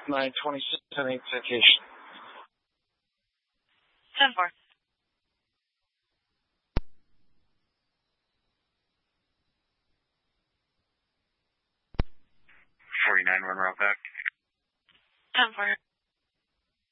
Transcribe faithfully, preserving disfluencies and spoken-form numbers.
nine twenty-six and eight citation. ten four. forty-nine, run route back.